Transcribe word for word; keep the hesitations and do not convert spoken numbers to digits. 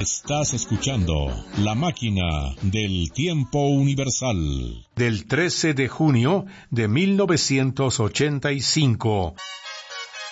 Estás escuchando La Máquina del Tiempo Universal. Del trece de junio de mil novecientos ochenta y cinco.